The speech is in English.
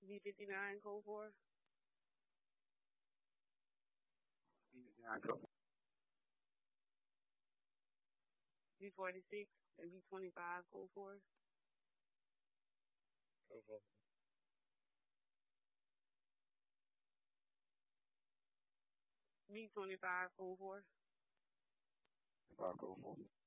V59 code 4. V59 code. V46 and V25 code 4. Code 4. V25 code 4. 5 code 4.